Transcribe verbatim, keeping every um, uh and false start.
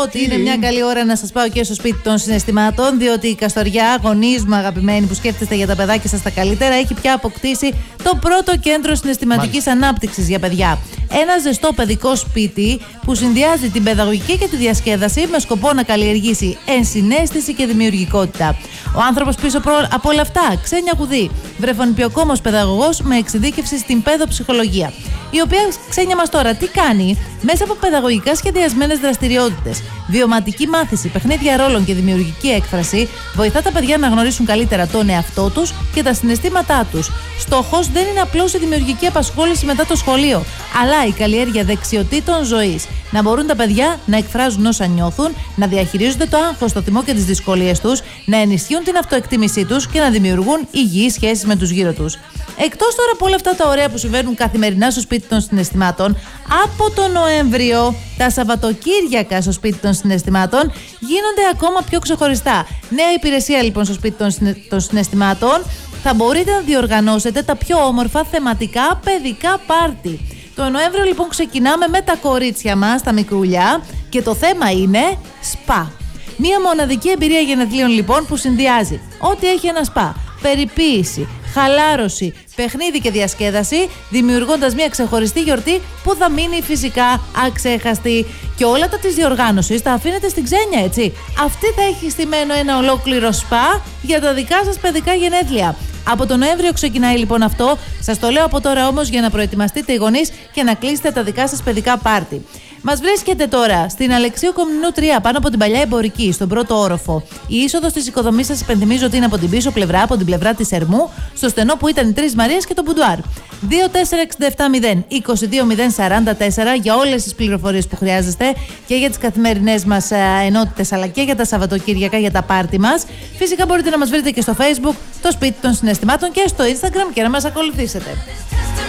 ότι είναι μια καλή ώρα να σας πάω και στο σπίτι των συναισθημάτων, διότι η Καστοριά, γονείς μου αγαπημένοι που σκέφτεστε για τα παιδάκια σας τα καλύτερα, έχει πια αποκτήσει το πρώτο κέντρο συναισθηματικής ανάπτυξης για παιδιά. Ένα ζεστό παιδικό σπίτι που συνδυάζει την παιδαγωγική και τη διασκέδαση με σκοπό να καλλιεργήσει ενσυναίσθηση και δημιουργικότητα. Ο άνθρωπος πίσω από όλα αυτά, Ξένια Γουδή, βρεφονιπιοκόμος παιδαγωγός με εξειδίκευση στην παιδοψυχολογία. Η οποία Ξένια μας τώρα τι κάνει? Μέσα από παιδαγωγικά σχεδιασμένες δραστηριότητες, βιωματική μάθηση, παιχνίδια ρόλων και δημιουργική έκφραση, βοηθά τα παιδιά να γνωρίσουν καλύτερα τον εαυτό τους και τα συναισθήματά τους. Στόχος δεν είναι απλώς η δημιουργική απασχόληση μετά το σχολείο, αλλά η καλλιέργεια δεξιοτήτων ζωής. Να μπορούν τα παιδιά να εκφράζουν όσα νιώθουν, να διαχειρίζονται το άγχος, το θυμό και τις δυσκολίες τους, να ενισχύουν την αυτοεκτίμησή τους και να δημιουργούν υγιείς σχέσεις με τους γύρω τους. Εκτός τώρα από όλα αυτά τα ωραία που συμβαίνουν καθημερινά στο σπίτι των συναισθημάτων, από τον Νοέμβριο τα Σαββατοκύριακα στο σπίτι των συναισθημάτων γίνονται ακόμα πιο ξεχωριστά. Νέα υπηρεσία λοιπόν στο σπίτι των, συναι... των συναισθημάτων. Θα μπορείτε να διοργανώσετε τα πιο όμορφα θεματικά παιδικά πάρτι. Το Νοέμβριο λοιπόν ξεκινάμε με τα κορίτσια μας, τα μικρούλια, και το θέμα είναι σπα. Μία μοναδική εμπειρία γενεθλίων λοιπόν που συνδυάζει ό,τι έχει ένα σπα. Περιποίηση, χαλάρωση, παιχνίδι και διασκέδαση, δημιουργώντας μια ξεχωριστή γιορτή που θα μείνει φυσικά αξέχαστη. Και όλα τα της διοργάνωσης τα αφήνετε στην Ξένια, έτσι. Αυτή θα έχει στημένο ένα ολόκληρο σπα για τα δικά σας παιδικά γενέθλια. Από τον Νοέμβριο ξεκινάει λοιπόν αυτό. Σας το λέω από τώρα όμως για να προετοιμαστείτε οι γονείς και να κλείσετε τα δικά σας παιδικά πάρτι. Μας βρίσκεται τώρα στην Αλεξίου Κομνηνού τρία, πάνω από την παλιά εμπορική, στον πρώτο όροφο. Η είσοδος της οικοδομής σας υπενθυμίζω ότι είναι από την πίσω πλευρά, από την πλευρά της Ερμού, στο στενό που ήταν οι Τρεις Μαρίες και το Μπουντουάρ. δύο τέσσερα έξι επτά μηδέν είκοσι δύο μηδέν σαράντα τέσσερα για όλες τις πληροφορίες που χρειάζεστε και για τις καθημερινές μας ενότητες αλλά και για τα Σαββατοκύριακα, για τα πάρτι μας. Φυσικά μπορείτε να μας βρείτε και στο Facebook, το σπίτι των συναισθημάτων, και στο Instagram και να μας ακολουθήσετε.